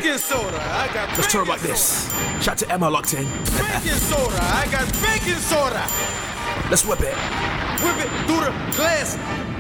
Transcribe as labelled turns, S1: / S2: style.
S1: baking soda. I got
S2: Let's turn it like this. Shout to Emma locked in.
S1: Baking soda. I got baking soda.
S2: Let's whip it.
S1: Whip it through the glass.